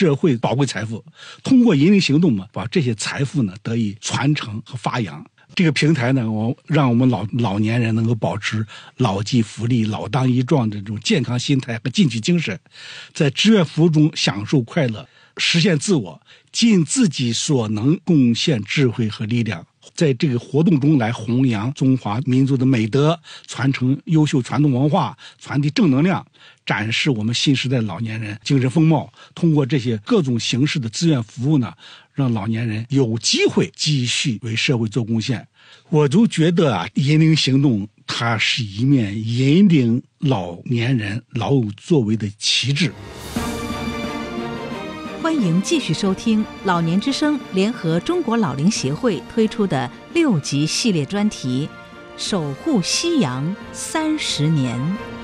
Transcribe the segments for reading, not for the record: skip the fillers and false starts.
社会宝贵财富，通过引领行动嘛，把这些财富呢得以传承和发扬。这个平台呢，让我们老年人能够保持老骥伏枥、老当益壮的这种健康心态和进取精神，在志愿服务中享受快乐，实现自我，尽自己所能贡献智慧和力量，在这个活动中来弘扬中华民族的美德，传承优秀传统文化，传递正能量，展示我们新时代老年人精神风貌。通过这些各种形式的志愿服务呢，让老年人有机会继续为社会做贡献。我就觉得啊，引领行动它是一面引领老年人老有作为的旗帜。 欢迎继续收听老年之声联合中国老龄协会推出的6集系列专题《守护夕阳30年》。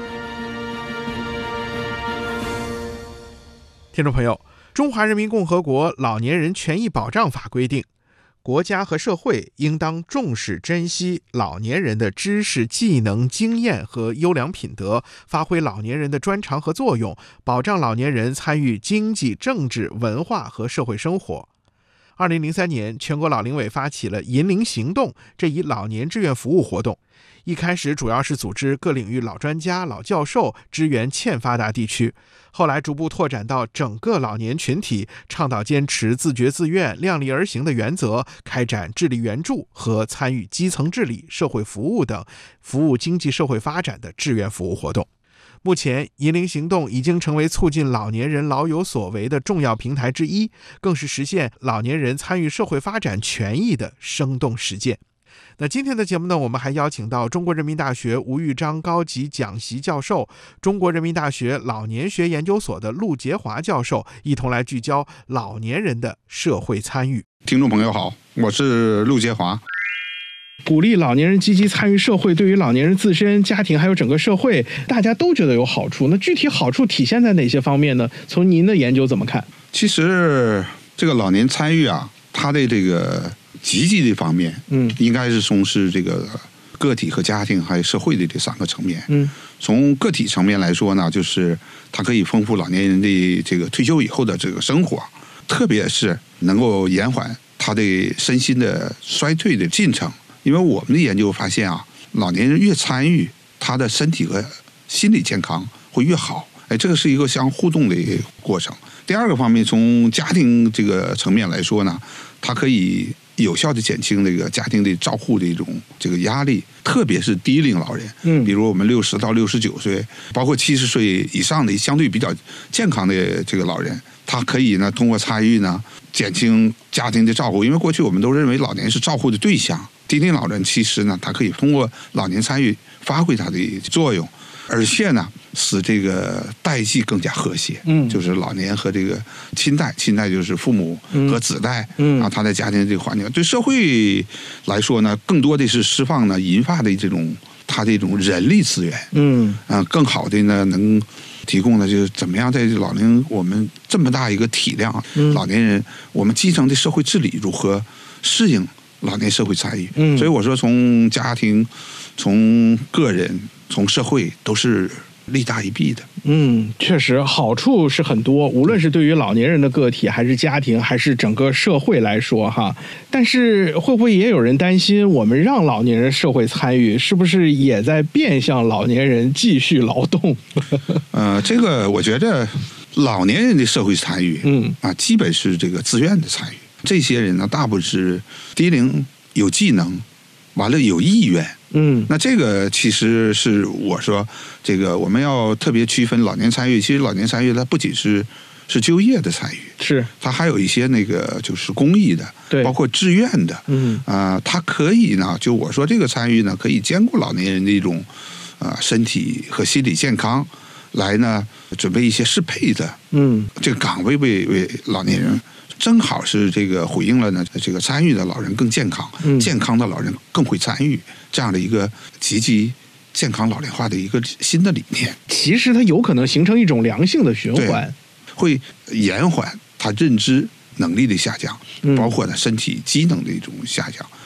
听众朋友，中华人民共和国老年人权益保障法规定，国家和社会应当重视珍惜老年人的知识、技能、经验和优良品德，发挥老年人的专长和作用，保障老年人参与经济、政治、文化和社会生活。2003年，全国老龄委发起了引领行动这一老年志愿服务活动。一开始主要是组织各领域老专家、老教授支援欠发达地区，后来逐步拓展到整个老年群体，倡导坚持自觉自愿、量力而行的原则，开展智力援助和参与基层治理、社会服务等服务经济社会发展的志愿服务活动。目前，引领行动已经成为促进老年人老有所为的重要平台之一，更是实现老年人参与社会发展权益的生动实践。那今天的节目呢，我们还邀请到中国人民大学吴玉章高级讲席教授、中国人民大学老年学研究所的陆杰华教授，一同来聚焦老年人的社会参与。 听众朋友好，我是陆杰华。 鼓励老年人积极参与社会，对于老年人自身、家庭还有整个社会，大家都觉得有好处。那具体好处体现在哪些方面呢？从您的研究怎么看？ 其实这个老年参与啊，它的这个积极的方面，应该是从事这个个体和家庭还有社会的这3个层面。从个体层面来说呢，就是它可以丰富老年人的这个退休以后的这个生活，特别是能够延缓他的身心的衰退的进程。因为我们的研究发现啊，老年人越参与，他的身体和心理健康会越好。这个是一个相互动的一个过程。第二个方面，从家庭这个层面来说呢，它可以有效的减轻这个家庭的照护的一种这个压力，特别是低龄老人，比如我们60到69岁，包括70岁以上的相对比较健康的这个老人，他可以呢通过参与呢减轻家庭的照顾。因为过去我们都认为老年是照护的对象，低龄老人其实呢，他可以通过老年参与发挥他的作用，而且呢使这个代际更加和谐。就是老年和这个亲代就是父母和子代，他在家庭这个环境，对社会来说呢，更多的是释放呢银发的这种他的一种人力资源，更好的呢能提供的就是怎么样在老年我们这么大一个体量，老年人我们基层的社会治理如何适应老年社会参与。所以我说从家庭、从个人、从社会都是利大于弊的。 确实好处是很多，无论是对于老年人的个体，还是家庭，还是整个社会来说哈。但是会不会也有人担心，我们让老年人社会参与，是不是也在变相老年人继续劳动？ 这个我觉得老年人的社会参与，基本是这个自愿的参与。这些人呢，大部分是低龄、有技能，完了有意愿。那这个其实是我说，这个我们要特别区分老年参与。其实老年参与它不仅是就业的参与，是它还有一些那个就是公益的，对，包括志愿的。它可以呢，就我说这个参与呢，可以兼顾老年人的一种身体和心理健康，来呢准备一些适配的这个岗位为老年人。正好是这个回应了呢，这个参与的老人更健康，健康的老人更会参与，这样的一个积极健康老龄化的一个新的理念。 其实它有可能形成一种良性的循环， 会延缓他认知能力的下降，包括呢身体机能的一种下降。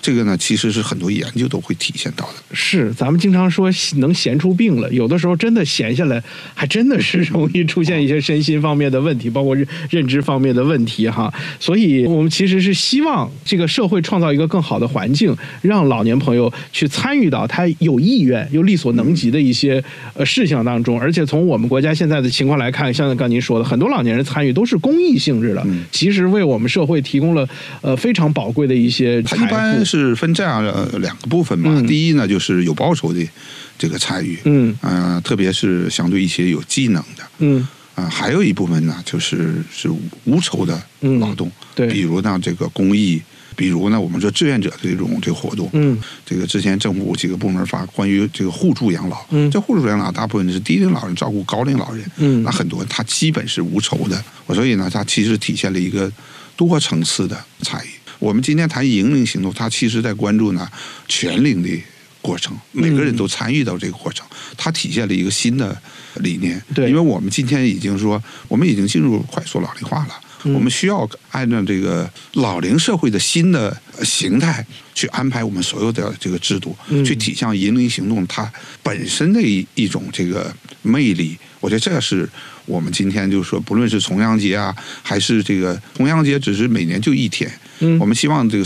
这个呢，其实是很多研究都会体现到的。 是，咱们经常说能闲出病了，有的时候真的闲下来，还真的是容易出现一些身心方面的问题，包括认知方面的问题哈。所以我们其实是希望这个社会创造一个更好的环境，让老年朋友去参与到他有意愿又力所能及的一些事情当中。而且从我们国家现在的情况来看，像刚您说的，很多老年人参与都是公益性质的，其实为我们社会提供了非常宝贵的一些财富。 它一般是分这样的两个部分嘛。第一呢，就是有报酬的这个参与，特别是相对一些有技能的，还有一部分呢，就是无酬的劳动， 对， 比如呢这个公益，比如呢我们说志愿者的这个活动，这个之前政府几个部门发关于这个互助养老，这互助养老大部分是低龄老人照顾高龄老人，那很多它基本是无酬的，所以呢它其实体现了一个多层次的参与。我们今天谈银龄行动，它其实在关注呢全龄的过程，每个人都参与到这个过程，它体现了一个新的理念。 对， 因为我们今天已经说，我们已经进入快速老龄化了，我们需要按照这个老龄社会的新的形态去安排我们所有的这个制度，去体现银龄行动它本身的一种这个魅力。我觉得这是我们今天就是说，不论是重阳节啊，还是这个重阳节只是每年就一天，我们希望这个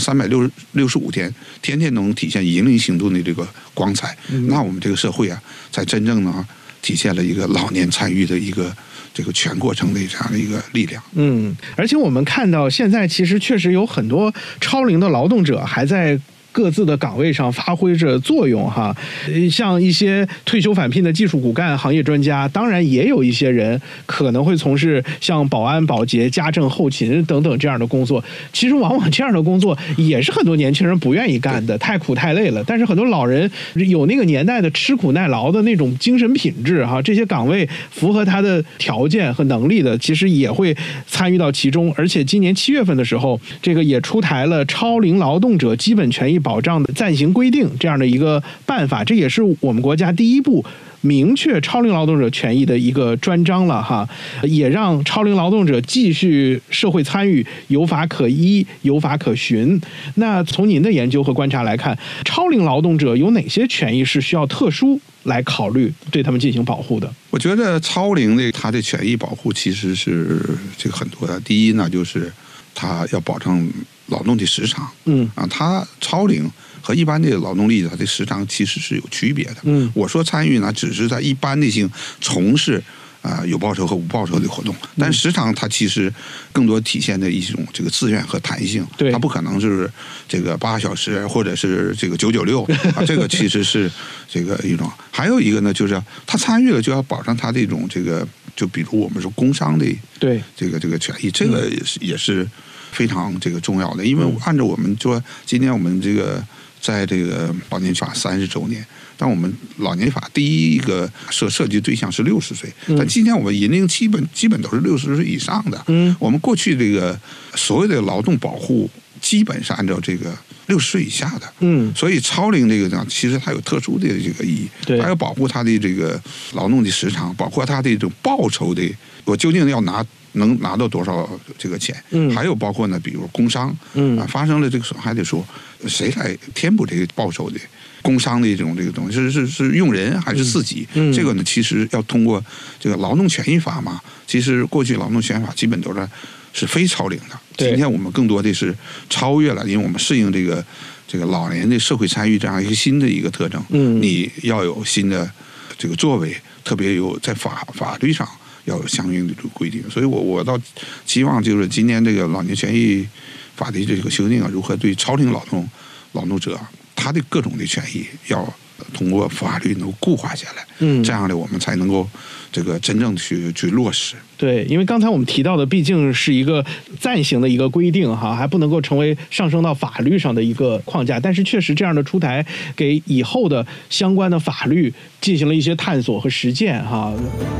365天，天天能体现银龄行动的这个光彩，那我们这个社会啊，才真正呢体现了一个老年参与的一个这个全过程的这样的一个力量。 而且我们看到现在其实确实有很多超龄的劳动者还在各自的岗位上发挥着作用哈，像一些退休返聘的技术骨干行业专家，当然也有一些人可能会从事像保安、保洁、家政、后勤等等这样的工作。其实往往这样的工作也是很多年轻人不愿意干的，太苦太累了。但是很多老人有那个年代的吃苦耐劳的那种精神品质哈，这些岗位符合他的条件和能力的，其实也会参与到其中。而且今年7月份的时候，这个也出台了超龄劳动者基本权益保障的暂行规定这样的一个办法，这也是我们国家第一部明确超龄劳动者权益的一个专章了哈，也让超龄劳动者继续社会参与有法可依、有法可循。那从您的研究和观察来看，超龄劳动者有哪些权益是需要特殊来考虑对他们进行保护的？ 我觉得超龄的他的权益保护其实是这个很多的。第一呢，就是他要保证劳动的时长，他超龄和一般的劳动力它的时长其实是有区别的。我说参与呢，只是在一般的性从事有报酬和无报酬的活动，但时长它其实更多体现的一种这个自愿和弹性，它不可能是这个8小时或者是这个996这个其实是这个一种。还有一个呢，就是他参与了就要保障他的一种这个，就比如我们说工伤的这个权益，这个也是非常这个重要的。因为按照我们说，今天我们这个在这个老年法30周年，但我们老年法第一个涉及对象是60岁，但今天我们银龄基本都是60岁以上的。我们过去这个所有的劳动保护基本是按照这个60岁以下的，所以超龄这个呢，其实它有特殊的这个意义，它要保护他的这个劳动的时长，包括他的这种报酬的，我究竟能拿到多少这个钱，还有包括呢，比如工伤，发生了这个损害的时候，谁来填补这个报酬的？工伤的这种东西是用人还是自己？这个呢，其实要通过这个劳动权益法嘛。其实过去劳动权益法基本都是非超龄的，今天我们更多的是超越了，因为我们适应这个老年的社会参与这样一个新的一个特征。你要有新的这个作为，特别有在法律上要有相应的这个规定。所以我倒期望就是今年这个老年权益法的这个修订啊，如何对超龄劳动者他的各种的权益要通过法律能够固化下来，这样的我们才能够这个真正去落实。 对，因为刚才我们提到的毕竟是一个暂行的一个规定哈，还不能够成为上升到法律上的一个框架，但是确实这样的出台给以后的相关的法律进行了一些探索和实践哈。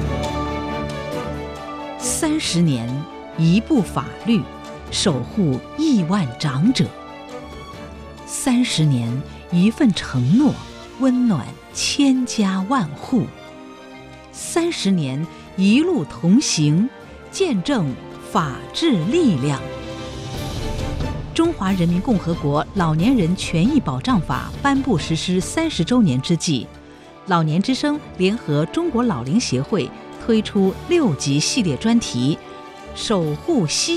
30年一部法律，守护亿万长者；30年一份承诺，温暖千家万户；30年一路同行，见证法治力量。 中华人民共和国老年人权益保障法颁布实施30周年之际，老年之声联合中国老龄协会推出6集系列专题，守护希